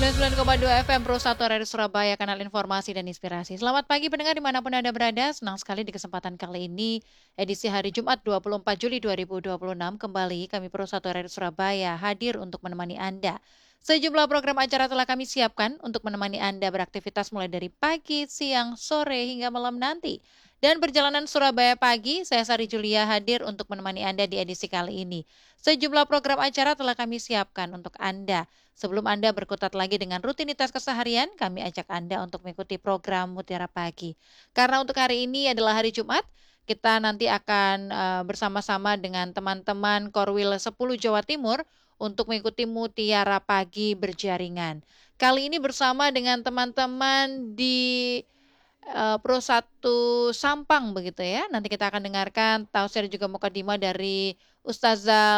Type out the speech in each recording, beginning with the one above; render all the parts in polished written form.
99,2 FM Pro 1 Radio Surabaya, kanal informasi dan inspirasi. Selamat pagi pendengar dimanapun Anda berada. Senang sekali di kesempatan kali ini, edisi hari Jumat 24 Juli 2026. Kembali kami Pro 1 Radio Surabaya hadir untuk menemani Anda. Sejumlah program acara telah kami siapkan untuk menemani Anda beraktivitas mulai dari pagi, siang, sore, hingga malam nanti. Dan perjalanan Surabaya pagi, saya Sari Julia hadir untuk menemani Anda di edisi kali ini. Sejumlah program acara telah kami siapkan untuk Anda. Sebelum Anda berkutat lagi dengan rutinitas keseharian, kami ajak Anda untuk mengikuti program Mutiara Pagi. Karena untuk hari ini adalah hari Jumat, kita nanti akan bersama-sama dengan teman-teman Korwil 10 Jawa Timur untuk mengikuti Mutiara Pagi berjaringan. Kali ini bersama dengan teman-teman di Pro 1 Sampang begitu ya. Nanti kita akan dengarkan tausiah dan juga mukadimah dari Ustazah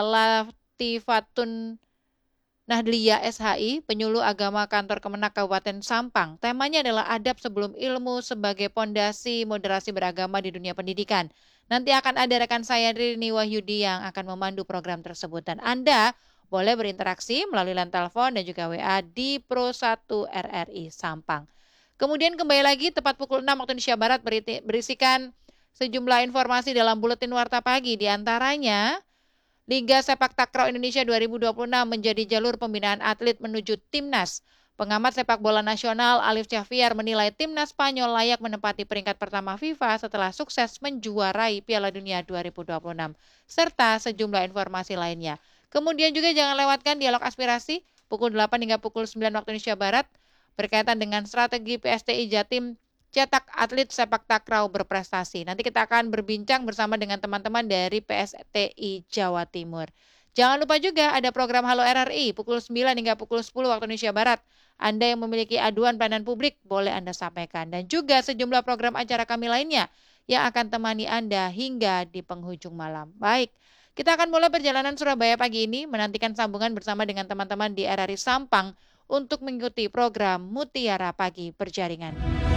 Latifatun Nahdliyah SHI, penyuluh agama kantor Kemenak Kabupaten Sampang. Temanya adalah adab sebelum ilmu sebagai pondasi moderasi beragama di dunia pendidikan. Nanti akan ada rekan saya Rini Wahyudi yang akan memandu program tersebut. Dan Anda boleh berinteraksi melalui line telepon dan juga WA di Pro 1 RRI Sampang. Kemudian kembali lagi tepat pukul 6 waktu Indonesia Barat berisikan sejumlah informasi dalam buletin Warta Pagi. Di antaranya, Liga Sepak Takraw Indonesia 2026 menjadi jalur pembinaan atlet menuju Timnas. Pengamat sepak bola nasional Alif Syahfiar menilai Timnas Spanyol layak menempati peringkat pertama FIFA setelah sukses menjuarai Piala Dunia 2026. Serta sejumlah informasi lainnya. Kemudian juga jangan lewatkan dialog aspirasi pukul 8 hingga pukul 9 waktu Indonesia Barat berkaitan dengan strategi PSTI Jatim cetak atlet sepak takraw berprestasi. Nanti kita akan berbincang bersama dengan teman-teman dari PSTI Jawa Timur. Jangan lupa juga ada program Halo RRI pukul 9 hingga pukul 10 waktu Indonesia Barat. Anda yang memiliki aduan pelayanan publik boleh Anda sampaikan. Dan juga sejumlah program acara kami lainnya yang akan temani Anda hingga di penghujung malam. Baik, kita akan mulai perjalanan Surabaya pagi ini menantikan sambungan bersama dengan teman-teman di RRI Sampang untuk mengikuti program Mutiara Pagi Berjaringan.